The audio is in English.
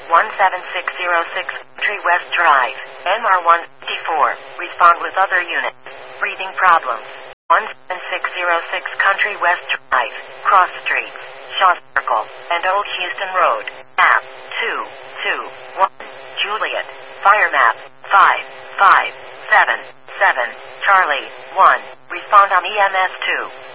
17606 Country West Drive, NR154. Respond with other units. Breathing problems. 17606 Country West Drive, Cross Streets, Shaw Circle, and Old Houston Road. Map 221. Juliet. Fire map 5577. Charlie 1. Respond on EMS 2.